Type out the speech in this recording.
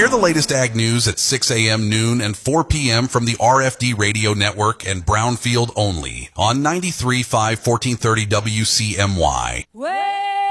Hear the latest ag news at 6 a.m., noon, and 4 p.m. from the RFD Radio Network and Brownfield only on 93.5 1430 WCMY.